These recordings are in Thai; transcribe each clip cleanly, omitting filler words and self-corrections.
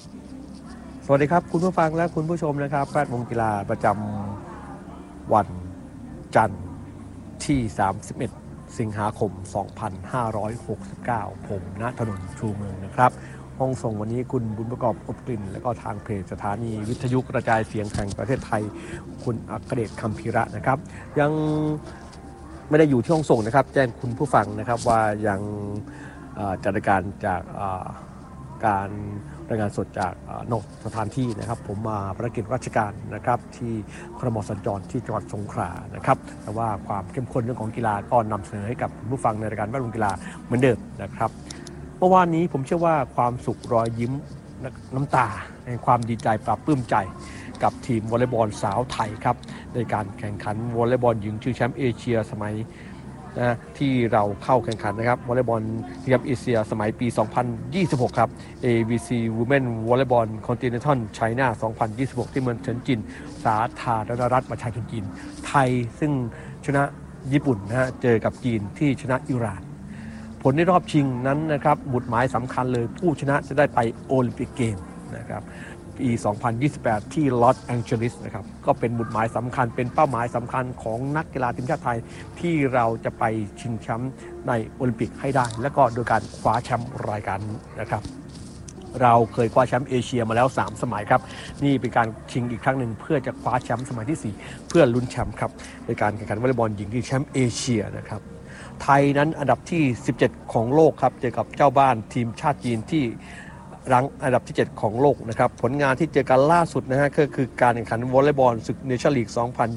สวัสดีครับคุณผู้ฟังและคุณผู้ชมนะครับแวดวงกีฬาประจำวันจันทร์ที่31สิงหาคม2569ผมณถนนชูเมืองนะครับห้องส่งวันนี้คุณบุญประกอบอบกลิ่นและก็ทางเพจสถานีวิทยุกระจายเสียงแห่งประเทศไทยคุณอัครเดชคำพิระนะครับยังไม่ได้อยู่ที่ห้องส่งนะครับแจ้งคุณผู้ฟังนะครับว่ายังจัดรายการจากการรายงานสดจากนอกสถานที่นะครับผมมาภารกิจราชการนะครับที่ครม.สัญจรที่จังหวัดสงขลานะครับแต่ว่าความเข้มข้นเรื่องของกีฬาก็นำเสนอให้กับผู้ฟังในรายการแวดวงกีฬาเหมือนเดิมนะครับเมื่อวานนี้ผมเชื่อว่าความสุขรอยยิ้มน้ำตาในความดีใจปลาบปลื้มใจกับทีมวอลเลย์บอลสาวไทยครับในการแข่งขันวอลเลย์บอลหญิงชิงแชมป์เอเชียสมัยนะที่เราเข้าแข่งขันนะครับวอลเลย์บอลชิงแชมป์เอเชียสมัยปี 2026 ครับ AVC Women Volleyball Continental China 2026 ที่เมืองเฉินจินสาธารณรัฐประชาชนจีนไทยซึ่งชนะญี่ปุ่นนะฮะเจอกับจีนที่ชนะอิหร่านผลในรอบชิงนั้นนะครับหมุดหมายสำคัญเลยผู้ชนะจะได้ไปโอลิมปิกเกมนะครับปี 2028 ที่ลอสแองเจลิสนะครับก็เป็นหมุดหมายสำคัญเป็นเป้าหมายสำคัญของนักกีฬาทีมชาติไทยที่เราจะไปชิงแชมป์ในโอลิมปิกให้ได้และก็โดยการคว้าแชมป์รายการนี้นะครับเราเคยคว้าแชมป์เอเชียมาแล้ว3สมัยครับนี่เป็นการชิงอีกครั้งหนึ่งเพื่อจะคว้าแชมป์สมัยที่4เพื่อลุ้นแชมป์ครับในการแข่งขันวอลเลย์บอลหญิงที่แชมป์เอเชียนะครับไทยนั้นอันดับที่17ของโลกครับเจอกับเจ้าบ้านทีมชาติจีนที่รังอันดับที่7ของโลกนะครับผลงานที่เจอกันล่าสุดนะฮะก็คือการแข่งขันวอลเลย์บอลศึกเนชั่นลีก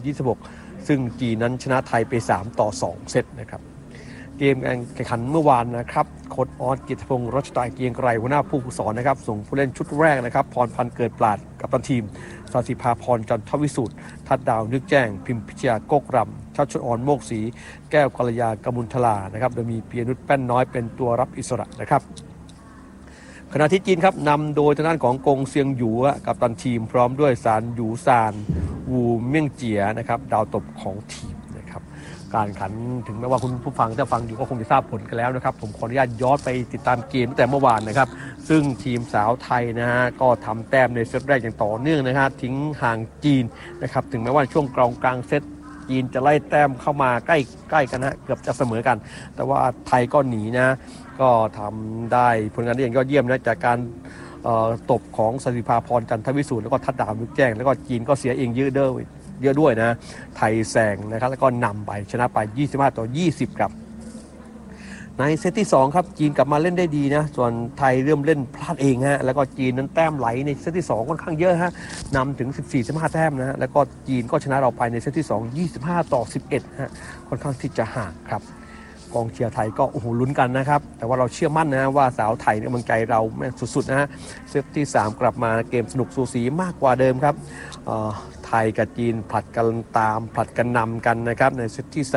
2026 ซึ่งจีนนั้นชนะไทยไป3-2 เซตนะครับเกมการแข่งขันเมื่อวานนะครับโค้ชออส กิตติพงศ์ รัชตาเกียงไกรหัวหน้าผู้ฝึกสอนนะครับส่งผู้เล่นชุดแรกนะครับพรพันธ์เกิดปราดกัปตันทีมสศิภาพรจันทวิสุทธิ์ทัดดาวนึกแจ้งพิมพิชยาโกกรำชัชชุออนโมกศรีแก้วกัลยากมุลทลานะครับโดยมีปียนุชแป้นน้อยเป็นตัวรับอิสระนะครับขณะที่จีนครับนำโดยทางด้านของกงเซียงหยูกับตันทีมพร้อมด้วยซานหยูซานวูเมี่ยงเจียนะครับดาวตบของทีมนะครับการขันถึงแม้ว่าคุณผู้ฟังจะฟังอยู่ก็คงจะทราบผลกันแล้วนะครับผมขออนุญาตย้อนไปติดตามเกมตั้งแต่เมื่อวานนะครับซึ่งทีมสาวไทยนะฮะก็ทำแต้มในเซตแรกอย่างต่อเนื่องนะฮะทิ้งห่างจีนนะครับถึงแม้ว่าช่วงกลางเซตจีนจะไล่แต้มเข้ามาใกล้กันนะเกือบจะเสมอกันแต่ว่าไทยก็หนีนะก็ทำได้ผลงานได้อย่างยอดเยี่ยมนะจากการตบของสศิภาพรจันทวิสุทธิ์แล้วก็ทัดดาวนึกแจ้งแล้วก็จีนก็เสียเองเยอะด้วยนะไทยแซงนะครับแล้วก็นำไปชนะไป25-20ครับในเซตที่2ครับจีนกลับมาเล่นได้ดีนะส่วนไทยเริ่มเล่นพลาดเองฮะแล้วก็จีนนั้นแต้มไหลในเซตที่2ค่อนข้างเยอะฮะนำถึง14-15แต้มนะฮะแล้วก็จีนก็ชนะเราไปในเซตที่2 25-11ฮะค่อนข้างที่จะห่างครับกองเชียร์ไทยก็โอ้โหลุ้นกันนะครับแต่ว่าเราเชื่อมั่นนะว่าสาวไทยเนี่ยกำลังใจเราแม่สุดๆนะฮะเซตที่3กลับมาเกมสนุกสูสีมากกว่าเดิมครับไทยกับจีนผลัดกันตามผลัดกันนำกันนะครับในเซตที่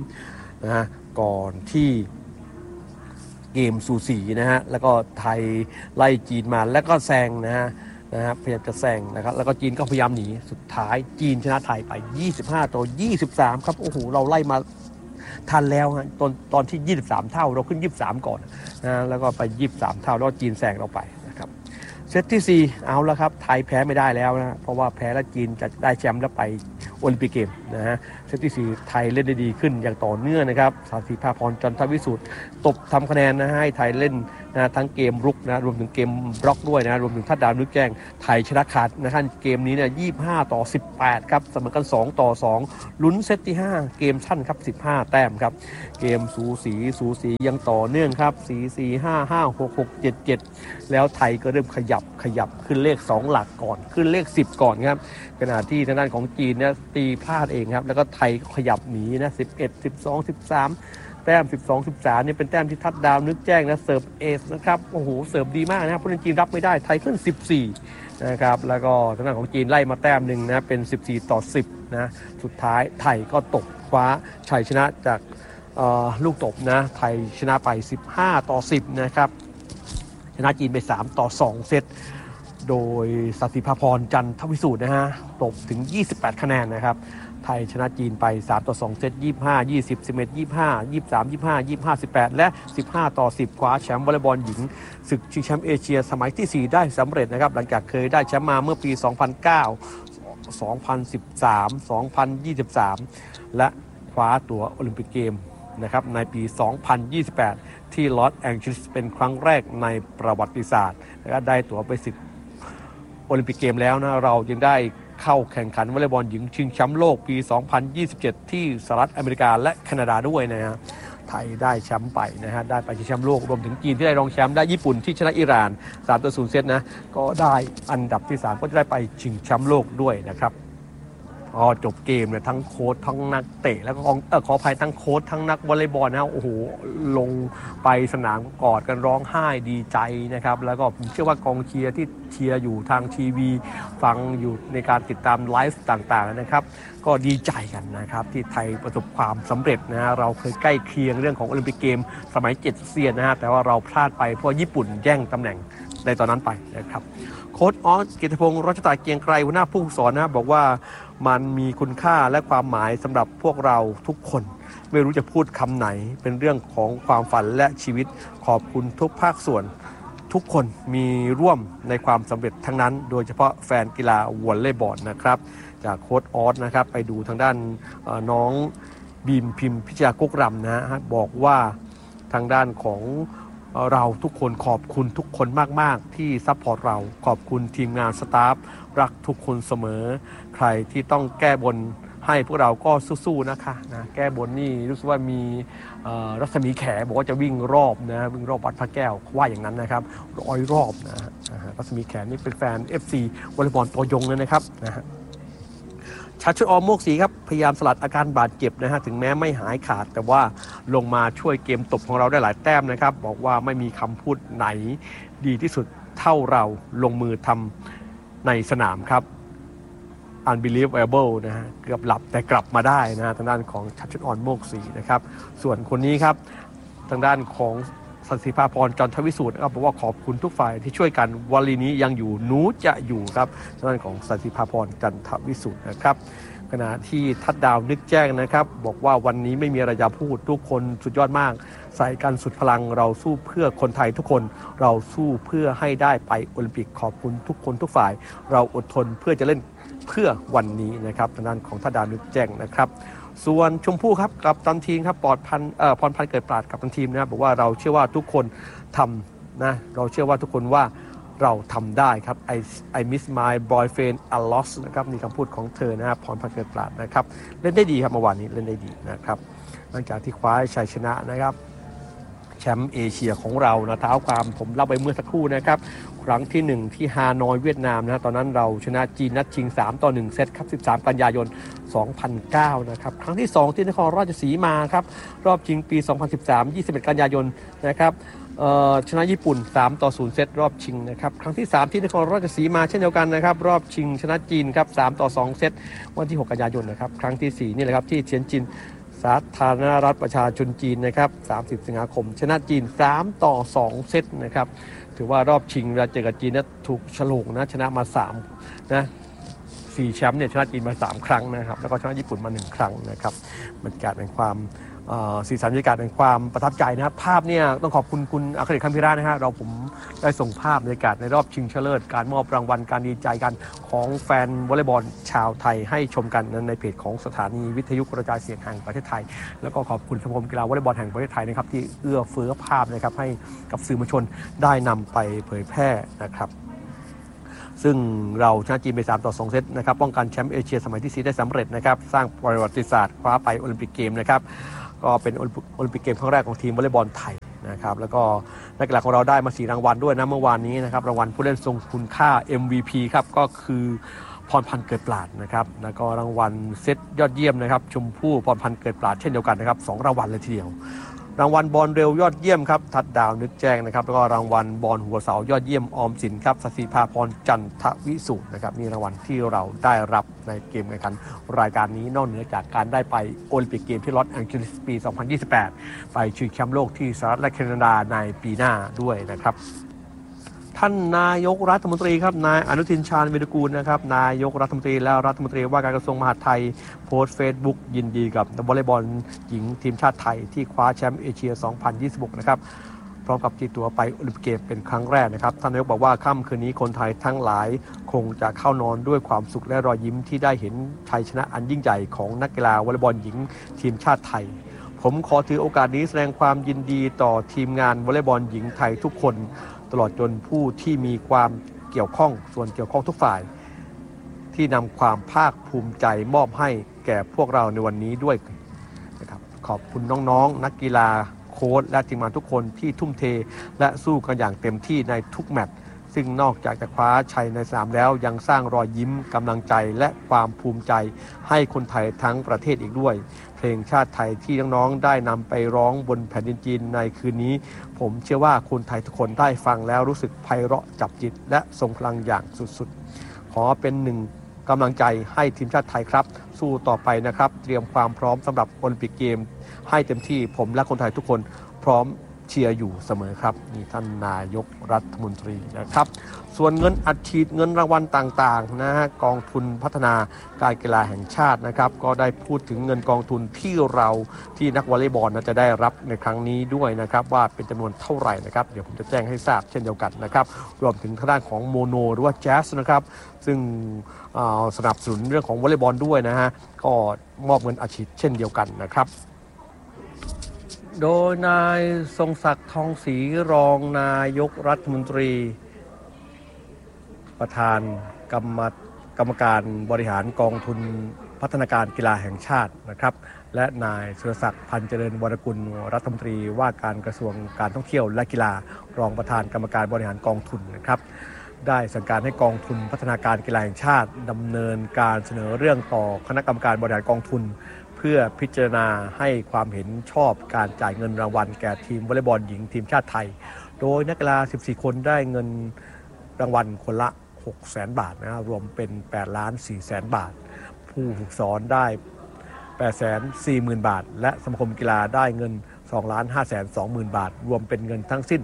3นะฮะก่อนที่เกมสูสีนะฮะแล้วก็ไทยไล่จีนมาแล้วก็แซงนะฮะพยายามจะแซงนะครับแล้วก็จีนก็พยายามหนีสุดท้ายจีนชนะไทยไป25-23ครับโอ้โหเราไล่มาทันแล้วฮะตอนที่23เท่าเราขึ้น23ก่อนนะแล้วก็ไป23เท่าแล้วจีนแซงเราไปนะครับเซตที่4เอาแล้วครับไทยแพ้ไม่ได้แล้วนะเพราะว่าแพ้แล้วจีนจะได้แชมป์แล้วไปโอลิมปิกเกมนะฮะเซตที่4ไทยเล่นได้ดีขึ้นอย่างต่อเนื่องนะครับสศิภาพรจันทวิสุทธิ์ตบทำคะแนนนะให้ไทยเล่นนะทั้งเกมรุกนะรวมถึงเกมบล็อกด้วยนะรวมถึงทัดดาวนึกแจ้งไทยชนะขาดนะครับเกมนี้เนี่ย25-18ครับเสมอกัน2-2ลุ้นเซตที่5เกมสั้นครับ15แต้มครับเกมสูสียังต่อเนื่องครับ4-4 5-5 6-6 7-7แล้วไทยก็เริ่มขยับขึ้นเลข2หลักก่อนขึ้นเลข10ก่อนครับขณะที่ทางด้านของจีนเนี่ยตีพลาดเองครับแล้วก็ไทยก็ขยับหนีนะ11 12 13แต้ม12-13นี่เป็นแต้มที่ทัดดาวนึกแจ้งนะเสิร์ฟเอสนะครับโอ้โหเสิร์ฟดีมากนะผู้เล่นจีนรับไม่ได้ไทยขึ้น14นะครับแล้วก็ทางด้านของจีนไล่มาแต้มหนึ่งนะเป็น14-10นะสุดท้ายไทยก็ตกคว้าชัยชนะจากลูกตบนะไทยชนะไป15-10นะครับชนะจีนไป3-2เซตโดยสัสิภาพรจันทวิสูตรนะฮะตบถึง28คะแนนนะครับไทยชนะจีนไป3-2เซต25 20 11 25 23 25 25 18และ15-10คว้าแชมป์วอลเลย์บอลหญิงศึกชิงแชมป์เอเชียสมัยที่4ได้สำเร็จนะครับหลังจากเคยได้แชมป์มาเมื่อปี2009 2013 2023และคว้าตั๋วโอลิมปิกเกมนะครับในปี2028ที่ลอสแองเจลิสเป็นครั้งแรกในประวัติศาสตร์และได้ตั๋วไปสิทธิ์โอลิมปิกเกมแล้วนะเรายังได้เข้าแข่งขันวอลเลย์บอลหญิงชิงแชมป์โลกปี2027ที่สหรัฐอเมริกาและแคนาดาด้วยนะฮะไทยได้แชมป์ไปนะฮะได้ไปชิงแชมป์โลกรวมถึงจีนที่ได้รองแชมป์ได้ญี่ปุ่นที่ชนะอิหร่าน3-0เซตนะก็ได้อันดับที่3ก็จะได้ไปชิงแชมป์โลกด้วยนะครับพอจบเกมเนี่ยทั้งโค้ชทั้งนักเตะแล้วก็ขออภัยทั้งโค้ชทั้งนักวอลเลย์บอลนะโอ้โหลงไปสนามกอดกันร้องไห้ดีใจนะครับแล้วก็ผมเชื่อว่ากองเชียร์ที่เชียร์อยู่ทางทีวีฟังอยู่ในการติดตามไลฟ์ต่างๆนะครับก็ดีใจกันนะครับที่ไทยประสบความสำเร็จนะเราเคยใกล้เคียงเรื่องของโอลิมปิกเกมสมัย7เซียนนะฮะแต่ว่าเราพลาดไปเพราะญี่ปุ่นแย่งตำแหน่งในตอนนั้นไปนะครับโค้ชออสกิตติพงศ์รัชตาเกียงไกรหัวหน้าผู้ฝึกสอนนะบอกว่ามันมีคุณค่าและความหมายสำหรับพวกเราทุกคนไม่รู้จะพูดคำไหนเป็นเรื่องของความฝันและชีวิตขอบคุณทุกภาคส่วนทุกคนมีร่วมในความสำเร็จทั้งนั้นโดยเฉพาะแฟนกีฬาวอลเลย์บอลนะครับจากโค้ชออสนะครับไปดูทางด้านน้องบีมพิมพิชยากุ๊กรำนะฮะบอกว่าทางด้านของเราทุกคนขอบคุณทุกคนมากๆที่ซัพพอร์ตเราขอบคุณทีมงานสตาฟรักทุกคนเสมอใครที่ต้องแก้บนให้พวกเราก็สู้ๆนะคะนะแก้บนนี่รู้สึกว่ามีรัศมีแขบอกว่าจะวิ่งรอบนะวิ่งรอบวัดพระแก้วว่าอย่างนั้นนะครับ100 รอบนะรัศมีแขนี่เป็นแฟน FC วอลเลย์บอลตัวยงเลยนะครับนะฮะชัชชุออมโมกศรีครับพยายามสลัดอาการบาดเจ็บนะฮะถึงแม้ไม่หายขาดแต่ว่าลงมาช่วยเกมตบของเราได้หลายแต้มนะครับบอกว่าไม่มีคำพูดไหนดีที่สุดเท่าเราลงมือทำในสนามครับ unbelievable นะฮะเกือบหลับแต่กลับมาได้นะฮะทางด้านของชัชชุออนโมกศรีนะครับส่วนคนนี้ครับทางด้านของสัสิภาพรจันทวิสูตรนะครับบอกว่าขอบคุณทุกฝ่ายที่ช่วยกันวลีนี้ยังอยู่หนูจะอยู่ครับทางด้านของสัสิภาพรจันทวิสูตรนะครับขณะที่ทัดดาวนึกแจ้งนะครับบอกว่าวันนี้ไม่มีอะไรจะพูดทุกคนสุดยอดมากใส่กันสุดพลังเราสู้เพื่อคนไทยทุกคนเราสู้เพื่อให้ได้ไปโอลิมปิกขอบคุณทุกคนทุกฝ่ายเราอดทนเพื่อจะเล่นเพื่อวันนี้นะครับทางด้านของทัดดาวนึกแจ้งนะครับส่วนชมพู่ครับกับตันทีมครับพรพันธ์เกิดปราดกับตันทีมนะครับบอกว่าเราเชื่อว่าทุกคนทำนะเราเชื่อว่าทุกคนว่าเราทำได้ครับ I miss my boyfriend a lot นะครับนี่คำพูดของเธอนะครับพรพันธ์เกิดปราดนะครับเล่นได้ดีครับเมื่อวานนี้เล่นได้ดีนะครับหลังจากที่คว้าชัยชนะนะครับแชมป์เอเชียของเรานะเท้าความผมเล่าไปเมื่อสักครู่นะครับครั้งที่1ที่ฮานอยเวียดนามนะตอนนั้นเราชนะจีนนัดชิง3-1เซตครับ13กันยายน2009นะครับครั้งที่2ที่นครราชสีมาครับรอบชิงปี2013 21กันยายนนะครับชนะญี่ปุ่น3-0เซตรอบชิงนะครับครั้งที่3ที่นครราชสีมาเช่นเดียวกันนะครับรอบชิงชนะจีนครับ3-2เซตวันที่6กันยายนนะครับครั้งที่4นี่แหละครับที่เทียนจินสาธารณรัฐประชาชนจีนนะครับ30สิงหาคมชนะจีน3-2เซตนะครับถือว่ารอบชิงเวลาเจอกับจีนนะถูกฉลกนะชนะมา3นะ4แชมป์เนี่ยชนะจีนมา3ครั้งนะครับแล้วก็ชนะญี่ปุ่นมา1ครั้งนะครับบรรยากาศเป็นความสีสันบรรยากาศเป็นความประทับใจนะครับภาพเนี่ยต้องขอบคุณคุณอัครเดช คัมภิระนะฮะผมได้ส่งภาพบรรยากาศในรอบชิงชนะเลิศการมอบรางวัลการดีใจกันของแฟนวอลเลย์บอลชาวไทยให้ชมกันในเพจของสถานีวิทยุกระจายเสียงแห่งประเทศไทยแล้วก็ขอบคุณสมาคมกีฬาวอลเลย์บอลแห่งประเทศไทยนะครับที่เอื้อเฟื้อภาพนะครับให้กับสื่อมวลชนได้นำไปเผยแพร่นะครับซึ่งเราชนะจีนไป3-2เซตนะครับป้องกันแชมป์เอเชียสมัยที่4ได้สำเร็จนะครับสร้างประวัติศาสตร์คว้าไปโอลิมปิกเกมนะครับก็เป็นโอลิมปิกเกมครั้งแรกของทีมวอลเลย์บอลไทยนะครับแล้วก็นักกีฬาของเราได้มา4รางวัลด้วยนะเมื่อวานนี้นะครับรางวัลผู้เล่นทรงคุณค่า MVP ครับก็คือพรพันธ์เกิดปราดนะครับแล้วก็รางวัลเซตยอดเยี่ยมนะครับชมพู่พรพันธ์เกิดปราดเช่นเดียวกันนะครับ2รางวัลเลยทีเดียวรางวัลบอลเร็วยอดเยี่ยมครับทัดดาวนึกแจ้งนะครับแล้วก็รางวัลบอลหัวเสายอดเยี่ยมออมสินครับสัสิภาพรจันทวิสูตรนะครับนี่รางวัลที่เราได้รับในเกมแข่งขันรายการนี้นอกเหนือจากการได้ไปโอลิมปิกเกมที่ลอสแองเจลิสปี2028ไปชิงแชมป์โลกที่สหรัฐและแคนาดาในปีหน้าด้วยนะครับไทท่านนายกรัฐมนตรีครับนายอนุทินชาญวิรกูลนะครับนายกรัฐมนตรีและรัฐมนตรีว่าการกระทรวงมหาดไทยโพสต์เฟซบุ๊กยินดีกับนักวอลเลย์บอลหญิงทีมชาติไทยที่คว้าแชมป์เอเชีย 2026 นะครับพร้อมกับตีตัวไปโอลิมปิกเกมเป็นครั้งแรกนะครับท่านนายกบอกว่าค่ำคืนนี้คนไทยทั้งหลายคงจะเข้านอนด้วยความสุขและรอยยิ้มที่ได้เห็นชัยชนะอันยิ่งใหญ่ของนักกีฬาวอลเลย์บอลหญิงทีมชาติไทยผมขอถือโอกาสนี้แสดงความยินดีต่อทีมงานวอลเลย์บอลหญิงไทยทุกคนตลอดจนผู้ที่มีความเกี่ยวข้องส่วนเกี่ยวข้องทุกฝ่ายที่นำความภาคภูมิใจมอบให้แก่พวกเราในวันนี้ด้วยนะครับขอบคุณน้องๆนักกีฬาโค้ชและทีมงานทุกคนที่ทุ่มเทและสู้กันอย่างเต็มที่ในทุกแมตช์ซึ่งนอกจากจะคว้าชัยในสนามแล้วยังสร้างรอยยิ้มกำลังใจและความภูมิใจให้คนไทยทั้งประเทศอีกด้วยเพลงชาติไทยที่น้องๆได้นำไปร้องบนแผ่นดินจีนในคืนนี้ผมเชื่อว่าคนไทยทุกคนได้ฟังแล้วรู้สึกไพเราะจับจิตและทรงพลังอย่างสุดๆขอเป็นหนึ่งกำลังใจให้ทีมชาติไทยครับสู้ต่อไปนะครับเตรียมความพร้อมสำหรับโอลิมปิกเกมให้เต็มที่ผมและคนไทยทุกคนพร้อมเชียร์อยู่เสมอครับนี่ท่านนายกรัฐมนตรีนะครับส่วนเงินอัดฉีดเงินรางวัลต่างๆนะฮะกองทุนพัฒนาการกีฬาแห่งชาตินะครับก็ได้พูดถึงเงินกองทุนที่เราที่นักวอลเลย์บอลจะได้รับในครั้งนี้ด้วยนะครับว่าเป็นจำนวนเท่าไหร่นะครับเดี๋ยวผมจะแจ้งให้ทราบเช่นเดียวกันนะครับรวมถึงทางด้านของโมโนหรือว่าแจ๊สนะครับซึ่งสนับสนุนเรื่องของวอลเลย์บอลด้วยนะฮะก็มอบเงินอัดฉีดเช่นเดียวกันนะครับโดยนายทรงศักดิ์ทองศรีรองนายกรัฐมนตรีประธานกรรมการบริหารกองทุนพัฒนาการกีฬาแห่งชาตินะครับและนายสุรศักดิ์พันเจริญวรกุลรัฐมนตรีว่าการกระทรวงการท่องเที่ยวและกีฬารองประธานกรรมการบริหารกองทุนนะครับได้สั่งการให้กองทุนพัฒนาการกีฬาแห่งชาติดำเนินการเสนอเรื่องต่อคณะกรรมการบริหารกองทุนเพื่อพิจารณาให้ความเห็นชอบการจ่ายเงินรางวัลแก่ทีมวอลเลย์บอลหญิงทีมชาติไทยโดยนักกีฬา14คนได้เงินรางวัลคนละ600,000 บาทนะรวมเป็น8,400,000 บาทผู้ฝึกสอนได้840,000 บาทและสมาคมกีฬาได้เงิน2,520,000 บาทรวมเป็นเงินทั้งสิ้น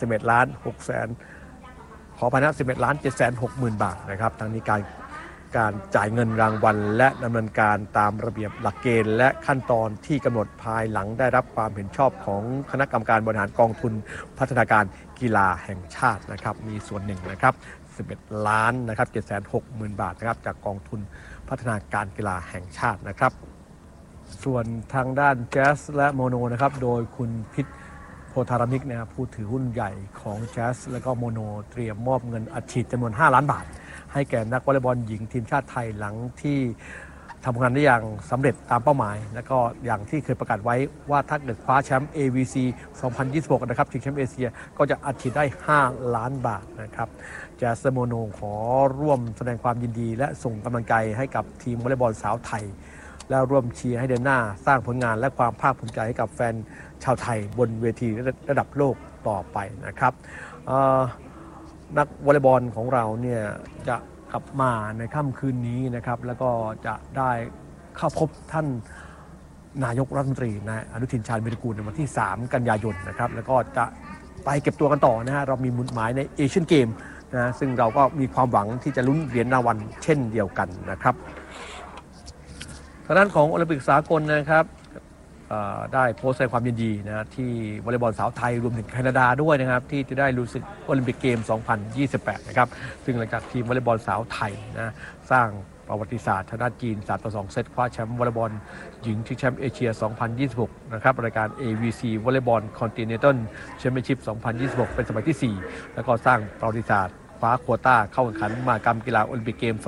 11,600,000ขอพนัก11,760,000 บาทนะครับทั้งนี้การจ่ายเงินรางวัลและดำเนินการตามระเบียบหลักเกณฑ์และขั้นตอนที่กำหนดภายหลังได้รับความเห็นชอบของคณะกรรมการบริหารกองทุนพัฒนาการกีฬาแห่งชาตินะครับมีส่วนหนึ่งนะครับ11ล้านนะครับ760,000 บาทนะครับจากกองทุนพัฒนาการกีฬาแห่งชาตินะครับส่วนทางด้านแจ๊สและโมโนนะครับโดยคุณพิษโพธารมิกนะครับผู้ถือหุ้นใหญ่ของแจ๊สและก็โมโนเตรียมมอบเงินอัดฉีดจำนวน5 ล้านบาทให้แก่นักวอลเลย์บอลหญิงทีมชาติไทยหลังที่ทำงานได้อย่างสำเร็จตามเป้าหมายและก็อย่างที่เคยประกาศไว้ว่าถ้าเกิดคว้าแชมป์ AVC 2026 นะครับชิงแชมป์เอเชียก็จะอัดฉีดได้5 ล้านบาทนะครับแจ๊สโมโนขอร่วมแสดงความยินดีและส่งกำลังใจให้กับทีมวอลเลย์บอลสาวไทยและร่วมเชียร์ให้เดินหน้าสร้างผลงานและความภาคภูมิใจให้กับแฟนชาวไทยบนเวทีระดับโลกต่อไปนะครับนักวอลเลย์บอลของเราเนี่ยจะกลับมาในค่ำคืนนี้นะครับแล้วก็จะได้เข้าพบท่านนายกรัฐมนตรีนายอนุทินชาญวิรกูลในวันที่3 กันยายนนะครับแล้วก็จะไปเก็บตัวกันต่อนะฮะเรามีหมุดหมายในเอเชียนเกมนะซึ่งเราก็มีความหวังที่จะลุ้นเหรียญรางวัลเช่นเดียวกันนะครับทางด้านของโอลิมปิกสากลนะครับได้โพสต์แสดงความยินดีนะที่วอลเลย์บอลสาวไทยรวมถึงแคนาดาด้วยนะครับที่จะได้รู้สึกโอลิมปิกเกม 2028 นะครับซึ่งหลังจากทีมวอลเลย์บอลสาวไทยนะสร้างประวัติศาสตร์ชนะจีน3-2 เซตคว้าแชมป์วอลเลย์บอลหญิงชิงแชมป์เอเชีย 2026 นะครับรายการ AVC วอลเลย์บอลคอนติเนนตัลแชมเปี้ยนชิพ 2026 เป็นสมัยที่ 4 แล้วก็สร้างประวัติศาสตร์คว้าโควต้าเข้าแข่งขันมหกรรมกีฬาโอลิมปิกเกม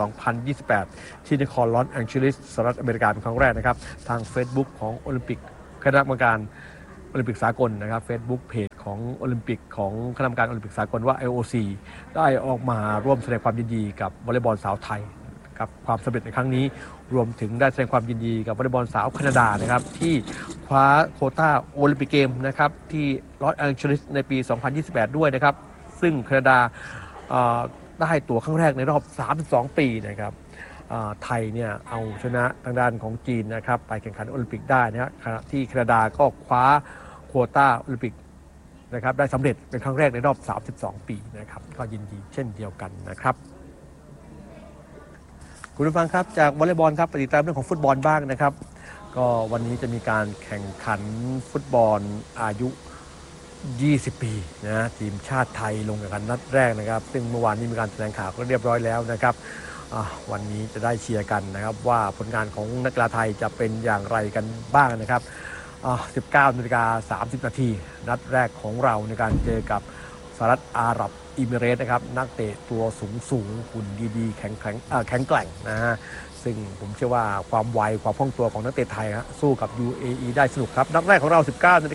2028 ที่นครลอสแองเจลิสสหรัฐอเมริกาเป็นครั้งแรกนะครับทาง Facebook ของโอลิมปิกคณะกรรมการโอลิมปิกสากลนะครับ Facebook เพจของโอลิมปิกของคณะกรรมการโอลิมปิกสากลว่า IOC ได้ออกมาร่วมแสดงความยินดีกับวอลเลย์บอลสาวไทยกับความสำเร็จในครั้งนี้รวมถึงได้แสดงความยินดีกับวอลเลย์บอลสาวแคนาดานะครับที่คว้าโควต้าโอลิมปิกเกมนะครับที่ลอสแองเจลิสในปี 2028 ด้วยนะครับซึ่งแคนาดาได้ตั๋วครั้งแรกในรอบ32 ปีนะครับไทยเนี่ยเอาชนะทางด้านของจีนนะครับไปแข่งขันโอลิมปิกได้นะครับขณะที่แคนาดาก็คว้าโควต้าโอลิมปิกนะครับได้สำเร็จเป็นครั้งแรกในรอบ32ปีนะครับก็ยินดีเช่นเดียวกันนะครับคุณผู้ฟังครับจากวอลเลย์บอลครับไปติดตามเรื่องของฟุตบอลบ้างนะครับก็วันนี้จะมีการแข่งขันฟุตบอลอายุ20ปีนะทีมชาติไทยลงแข่งขันนัดแรกนะครับซึ่งเมื่อวานนี้มีการแถลงข่าวก็เรียบร้อยแล้วนะครับวันนี้จะได้เชียร์กันนะครับว่าผลงานของนักกีฬาไทยจะเป็นอย่างไรกันบ้างนะครับ19:30 นาทีนัดแรกของเราในการเจอกับสหรัฐอาหรับเอมิเรตส์นะครับนักเตะตัวสูงหุ่นดีๆแข็งแกร่งนะฮะซึ่งผมเชื่อว่าความไวความคล่องตัวของนักเตะไทยสู้กับ UAE ได้สนุกครับนัดแรกของเรา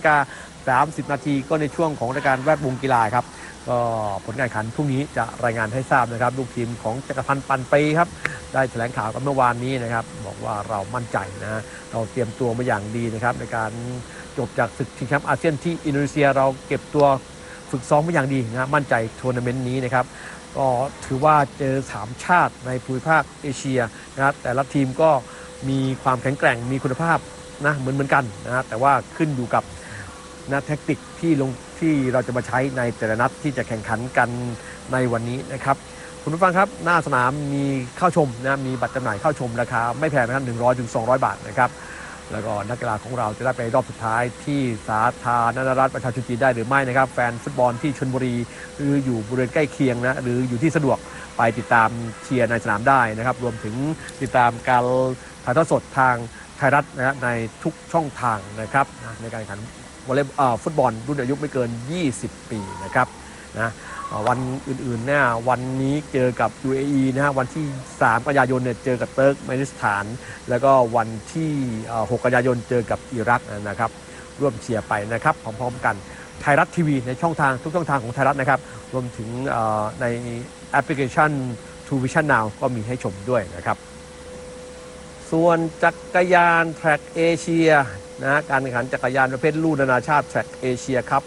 19:30 นาทีก็ในช่วงของรายการแวดวงกีฬาครับก็ผลการแข่งขันพรุ่งนี้จะรายงานให้ทราบนะครับลูกทีมของจักรพันธ์ปันปีครับได้แถลงข่าวกันเมื่อวานนี้นะครับบอกว่าเรามั่นใจนะเราเตรียมตัวมาอย่างดีนะครับในการจบจากศึกชิงแชมป์อาเซียนที่อินโดนีเซียเราเก็บตัวฝึกซ้อมมาอย่างดีนะมั่นใจทัวร์นาเมนต์นี้นะครับก็ถือว่าเจอ3ชาติในภูมิภาคเอเชียนะครับแต่ละทีมก็มีความแข็งแกร่งมีคุณภาพนะเหมือนกันนะแต่ว่าขึ้นอยู่กับแทคติกที่เราจะมาใช้ในแต่ละนัดที่จะแข่งขันกันในวันนี้นะครับคุณผู้ฟังครับหน้าสนามมีเข้าชมนะมีบัตรจำหน่ายเข้าชมราคาไม่แพงนะครับ100 ถึง 200 บาทนะครับแล้วก็นักกีฬาของเราจะได้ไปรอบสุดท้ายที่สาธารณรัฐประชาชนจีนได้หรือไม่นะครับแฟนฟุตบอลที่ชลบุรีหรืออยู่บริเวณใกล้เคียงนะหรืออยู่ที่สะดวกไปติดตามเชียร์ในสนามได้นะครับรวมถึงติดตามการถ่ายทอดสดทางไทยรัฐนะในทุกช่องทางนะครับในการแข่งขันวอลเลย์ฟุตบอลรุ่นอายุไม่เกิน20ปีนะครับนะวันอื่นๆเนี่ยวันนี้เจอกับ UAE นะฮะวันที่3 กันยายนเนี่ยเจอกับเติร์กเมนิสถานแล้วก็วันที่6 กันยายนเจอกับอิรักนะครับร่วมเชียร์ไปนะครับพร้อมๆกันไทยรัฐทีวีในช่องทางทุกช่องทางของไทยรัฐนะครับรวมถึงในแอปพลิเคชัน True Vision Now ก็มีให้ชมด้วยนะครับส่วนจักรยานแทร็กเอเชียนะการแข่งขันจักรยานประเภทลู่นานาชาติแทร็กเอเชียครับ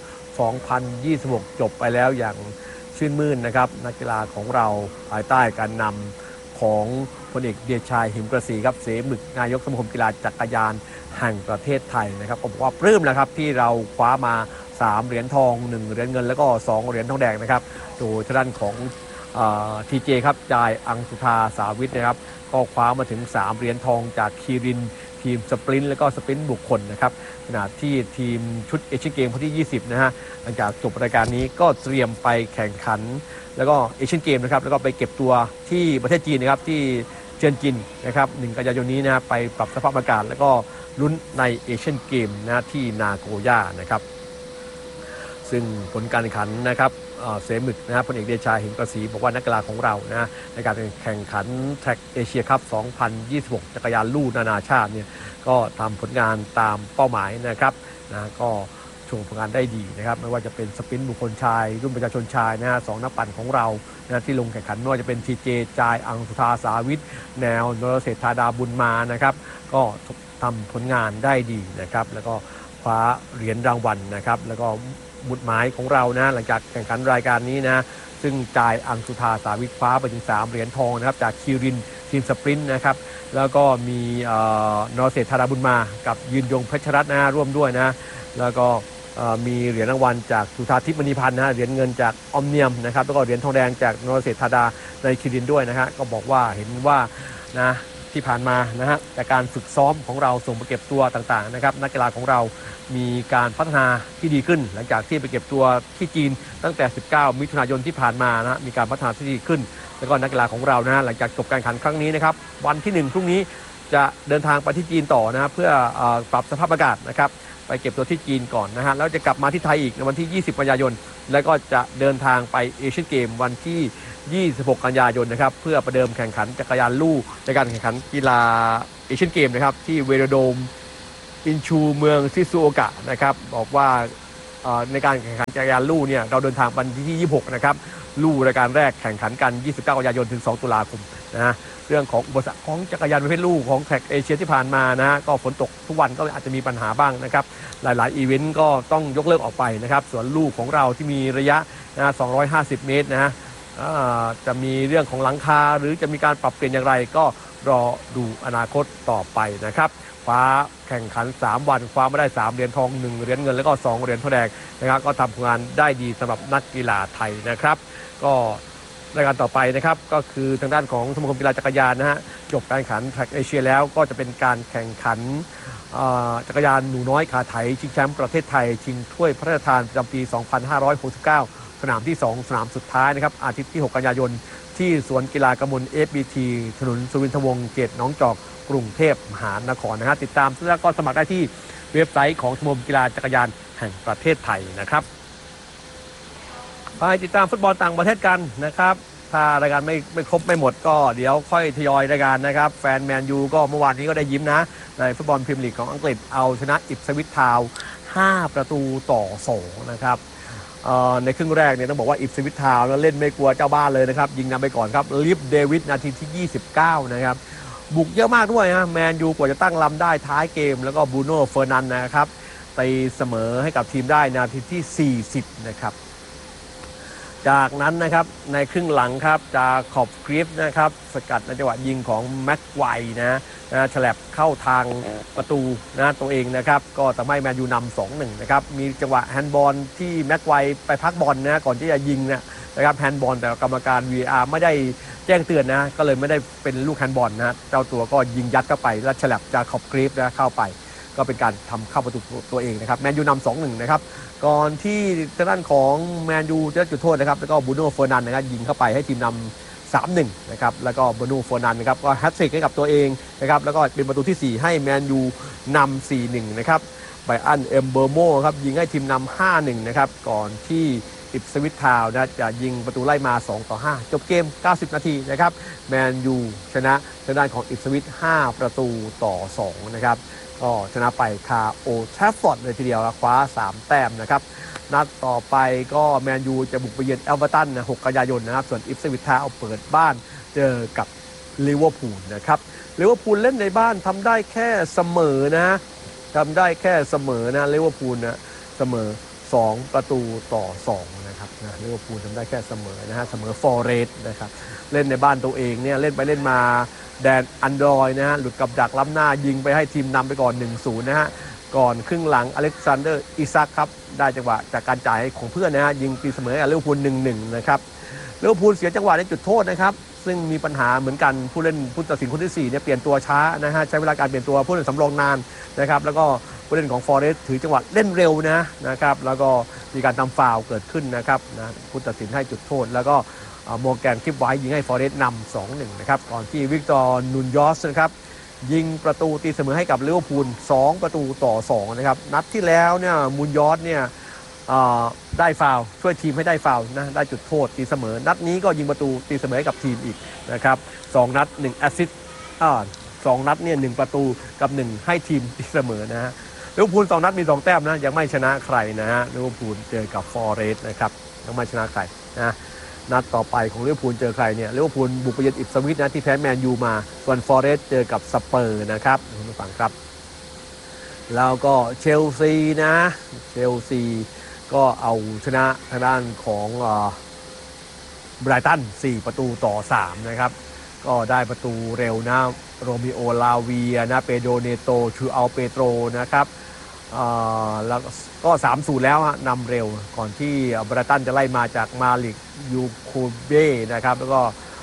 2026 จบไปแล้วอย่างชื่นมื่นนะครับนักกีฬาของเราภายใต้การนำของพลเอกเดชชัยหิมกระสีครับเสมึกนายกสมาคมกีฬาจักรยานแห่งประเทศไทยนะครับผมบอกว่าปลื้มนะครับที่เราคว้ามา3 เหรียญทอง1 เหรียญเงินแล้วก็2 เหรียญทองแดงนะครับโดยทางด้านของทีเจครับจายอังสุธาสาวิทนะครับก็คว้ามาถึง3 เหรียญทองจากคีรินทีมสปรินต์และก็สปรินต์บุคคลนะครับขณะที่ทีมชุดเอเชียนเกมที่ 20นะฮะหลังจากจบรายการนี้ก็เตรียมไปแข่งขันแล้วก็เอเชียนเกมนะครับแล้วก็ไปเก็บตัวที่ประเทศจีนนะครับที่เจียนจินนะครับ1 กันยายนนี้นะไปปรับสภาพอากาศแล้วก็ลุ้นในเอเชียนเกมนะที่นาโกย่านะครับซึ่งผลการแข่งขันนะครับเสมึกนะครับพลเอกเดชาหิมกระสีบอกว่านักกีฬาของเรานะในการแข่งขันแทร็กเอเชียคัพ2026จักรยานลู่นานาชาติเนี่ยก็ทำผลงานตามเป้าหมายนะครับนะก็โชว์ผลงานได้ดีนะครับไม่ว่าจะเป็นสปรินต์บุคคลชายรุ่นประชาชนชายนะฮะ2 นักปั่นของเรานะที่ลงแข่งขันไม่ว่าจะเป็นทีเจจายอังสุธาสาวิทแนวนรเศรษฐาดาบุญมานะครับก็ทำผลงานได้ดีนะครับแล้วก็คว้าเหรียญรางวัลนะครับแล้วก็หมุดหมายของเรานะหลังจากแข่งขันรายการนี้นะซึ่งจายอังสุธาสาวิทคว้าไปถึง3 เหรียญทองนะครับจากคิรินทีมสปรินต์นะครับแล้วก็มีนรเศรษฐาดาบุญมากับยืนยงเพชรรัตน์นะร่วมด้วยนะแล้วก็มีเหรียญรางวัลจากสุธาทิพย์มณีพันธ์นะเหรียญเงินจากออมเนียมนะครับแล้วก็เหรียญทองแดงจากนรเศรษฐาดาในคิรินด้วยนะฮะก็บอกว่าเห็นว่านะที่ผ่านมานะฮะจากการฝึกซ้อมของเราส่งไปเก็บตัวต่างๆนะครับนักกีฬาของเรามีการพัฒนาที่ดีขึ้นหลังจากที่ไปเก็บตัวที่จีนตั้งแต่19 มิถุนายนที่ผ่านมานะมีการพัฒนาที่ดีขึ้นแล้วก็นักกีฬาของเรานะหลังจากจบการแข่งขันครั้งนี้นะครับวันที่1พรุ่งนี้จะเดินทางไปที่จีนต่อนะเพื่อปรับสภาพอากาศนะครับไปเก็บตัวที่จีนก่อนนะฮะแล้วจะกลับมาที่ไทยอีกในวันที่20 กันยายนแล้วก็จะเดินทางไปเอเชียนเกมวันที่26 กันยายนนะครับเพื่อประเดิมแข่งขันจักรยานลู่ในการแข่งขันกีฬาเอเชียนเกมนะครับที่เวโรโดมอินชูเมืองซิซูโอกะนะครับบอกว่าในการแข่งขันจักรยานลู่เนี่ยเราเดินทางวันที่26นะครับลู่รายการแรกแข่งขันกัน29 กันยายนถึง2 ตุลาคมนะฮะเรื่องของอุปสรรคของจักรยานประเภทลู่ของแทร็กเอเชียที่ผ่านมานะฮะก็ฝนตกทุกวันก็อาจจะมีปัญหาบ้างนะครับหลายๆอีเวนต์ก็ต้องยกเลิกออกไปนะครับส่วนลู่ของเราที่มีระยะนะ250 เมตรนะฮะจะมีเรื่องของหลังคาหรือจะมีการปรับเปลี่ยนอย่างไรก็รอดูอนาคตต่อไปนะครับคว้าแข่งขัน3วันคว้ามาได้3เหรียญทอง1เหรียญเงินแล้วก็2เหรียญทองแดงนะครับก็ทำผลงานได้ดีสำหรับนักกีฬาไทยนะครับก็รายการต่อไปนะครับก็คือทางด้านของสมาคมกีฬาจักรยานนะฮะจบการแข่งขันแทร็กเอเชียแล้วก็จะเป็นการแข่งขันจักรยานหนูน้อยขาไถชิงแชมป์ประเทศไทยชิงถ้วยพระราชทานประจำปี 2569 สนามที่ 2 สนามสุดท้ายนะครับอาทิตย์ที่ 6 กันยายนที่สวนกีฬากมล FBT ถนนสุวินทวงศ์เขตหนองจอกกรุงเทพมหานครนะฮะติดตามแล้วก็สมัครได้ที่เว็บไซต์ของสมาคมกีฬาจักรยานแห่งประเทศไทยนะครับไปติดตามฟุตบอลต่างประเทศกันนะครับถ้ารายการไม่ครบไม่หมดก็เดี๋ยวค่อยทยอยรายการนะครับแฟนแมนยูก็เมื่อวานนี้ก็ได้ยิ้มนะในฟุตบอลพรีเมียร์ลีกของอังกฤษเอาชนะอิปสวิชทาวน์5-2นะครับในครึ่งแรกเนี่ยต้องบอกว่าอิปสวิชทาวน์เล่นไม่กลัวเจ้าบ้านเลยนะครับยิงนำไปก่อนครับลิฟเดวิดนาทีที่29นะครับบุกเยอะมากด้วยนะแมนยูกว่าจะตั้งลำได้ท้ายเกมแล้วก็บรูโน่เฟอร์นันด์นะครับตีเสมอให้กับทีมได้นาทีที่40นะครับจากนั้นนะครับในครึ่งหลังครับจะขอบคริฟนะครับสกัดในจังหวะยิงของแม็กไกวนะฉลับเข้าทางประตูนะตัวเองนะครับก็ทำให้แมนยูนำ 2-1 นะครับมีจังหวะแฮนด์บอลที่แม็กไกวไปพักบอลนะก่อนที่จะยิงนะครับแฮนด์บอลแต่กรรมการ VAR ไม่ได้แจ้งเตือนนะก็เลยไม่ได้เป็นลูกแฮนด์บอลนะเจ้าตัวก็ยิงยัดเข้าไปแล้วฉลับจากขอบคริฟนะเข้าไปก็เป็นการทำเข้าประตูตัวเองนะครับแมนยูนำ 2-1 นะครับก่อนที่ทางด้านของแมนยูจะจุดโทษนะครับแล้วก็บรูโน่เฟอร์นันด์นะครับยิงเข้าไปให้ทีมนำ 3-1 นะครับแล้วก็บรูโน่เฟอร์นันด์นะครับก็แฮตทริกให้กับตัวเองนะครับแล้วก็เป็นประตูที่ 4 ให้แมนยูนำ 4-1 นะครับไบอันเอมเบอร์โมครับยิงให้ทีมนำ 5-1 นะครับก่อนที่อิปสวิชทาวน์นะจะยิงประตูไล่มา 2-5 จบเกม 90 นาทีนะครับแมนยูชนะทางด้านของอิปสวิช5-2 นะครับก็ชนะไปคาโอแทฟฟอร์ดเลยทีเดียวคว้า3แต้มนะครับนัดต่อไปก็แมนยูจะบุกไปเยือนเอเวอร์ตันนะ6 กันยายนนะครับส่วนอิปสวิชทาวน์เปิดบ้านเจอกับลิเวอร์พูลนะครับลิเวอร์พูลเล่นในบ้านทำได้แค่เสมอนะลิเวอร์พูลนะเสมอ2-2นะครับนะลิเวอร์พูลทำได้แค่เสมอนะฮะเสมอฟอร์เรสต์นะครับเล่นในบ้านตัวเองเนี่ยเล่นไปเล่นมาแดนอันดรอยนะฮะหลุดกับดักล้ำหน้ายิงไปให้ทีมนำไปก่อน 1-0 นะฮะก่อนครึ่งหลังอเล็กซานเดอร์อิซักครับได้จังหวะจากการจ่ายของเพื่อนนะฮะยิงตีเสมอกับลิเวอร์พูล 1-1 นะครับลิเวอร์พูลเสียจังหวะในจุดโทษนะครับซึ่งมีปัญหาเหมือนกันผู้ตัดสินคนที่4เนี่ยเปลี่ยนตัวช้านะฮะใช้เวลาการเปลี่ยนตัวผู้เล่นสำรองนานนะครับแล้วก็ผู้เล่นของฟอเรสต์ถือจังหวะเล่นเร็วนะครับแล้วก็มีการทำฟาวล์เกิดขึ้นนะครับนะผู้ตัดสินให้จุดโทษแล้วก็โมแกนคลิปไว้ยิงให้ฟอเรสต์นำ 2-1 นะครับก่อนที่วิกตอร์นูนยอสนะครับยิงประตูตีเสมอให้กับลิเวอร์พูล2-2นะครับนัดที่แล้วเนี่ยมูนยอสเนี่ยได้ฟาวล์ช่วยทีมให้ได้ฟาวล์นะได้จุดโทษตีเสมอนัดนี้ก็ยิงประตูตีเสมอให้กับทีมอีกนะครับ2นัด1แอสซิสต์2นัดเนี่ย1ประตูกับ1ให้ทีมตีเสมอนะฮะลิเวอร์พูล2นัดมี2แต้มนะยังไม่ชนะใครนะฮะลิเวอร์พูลเจอกับฟอเรสต์นะครับยังไม่ชนะใครนะนัดต่อไปของลิเวอร์พูลเจอใครเนี่ยลิเวอร์พูลบุกไปเยือนอิปสวิชนะที่แพ้แมนยูมาส่วนฟอเรสต์เจอกับสเปอร์นะครับคุณผู้ฟังครับแล้วก็เชลซีนะเชลซีก็เอาชนะทางด้านของไบรตัน4-3นะครับก็ได้ประตูเร็วนะโรมิโอลาเวียนะเปโดเนโตชูอัลเปโตรนะครับแล้วก็ 3-0 แล้วนำเร็วก่อนที่ไบรตันจะไล่มาจากมาลิกยูคูเบ้นะครับแล้วก็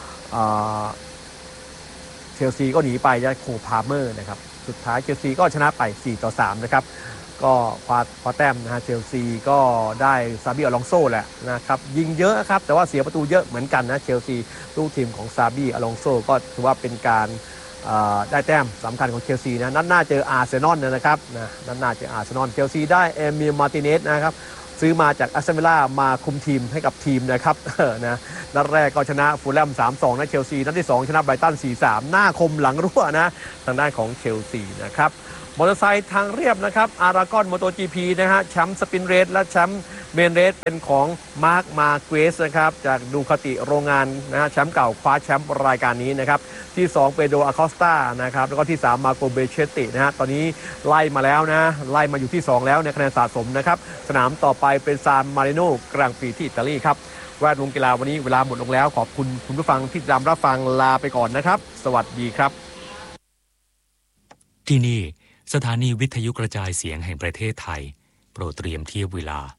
เชลซีก็หนีไปจากโคพาเมอร์นะครับสุดท้ายเชลซีก็ชนะไป4-3นะครับก็คว้าแต้มนะฮะเชลซีก็ได้ซาบิอลองโซแหละนะครับยิงเยอะครับแต่ว่าเสียประตูเยอะเหมือนกันนะเชลซีลูกทีมของซาบิอลองโซก็ถือว่าเป็นการได้แต้มสำคัญของเชลซีนะนัดหน้าเจออาร์เซนอลนะครับนัดหน้าเจออาร์เซนอลเชลซีได้เอมิลมาร์ติเนสนะครับซื้อมาจากอัสตันวิลล่ามาคุมทีมให้กับทีมนะครับนะนัดแรกก็ชนะฟูลแลม 3-2 นะเชลซีนัดที่2ชนะไบรตัน 4-3 หน้าคมหลังรั่วนะทางด้านของเชลซีนะครับมอเตอร์ไซค์ทางเรียบนะครับอารากอนมอเตอร์จีพีนะฮะแชมป์สปินเรสและแชมป์เมนเรสเป็นของมาร์คมาเกสนะครับจากดูคาติโรงงานนะฮะแชมป์เก่าคว้าแชมป์รายการนี้นะครับที่2เปโดอาคอสตานะครับแล้วก็ที่3มาโกเบเชตินะฮะตอนนี้ไล่มาแล้วนะไล่มาอยู่ที่2แล้วในคะแนนสะสมนะครับสนามต่อไปเป็นซานมาริโนกลางปีที่อิตาลีครับแวดวงกีฬาวันนี้เวลาหมดลงแล้วขอบคุณคุณผู้ฟังที่ติดตามรับฟังลาไปก่อนนะครับสวัสดีครับที่นี่สถานีวิทยุกระจายเสียงแห่งประเทศไทยโปรดเตรียมเทียบเวลา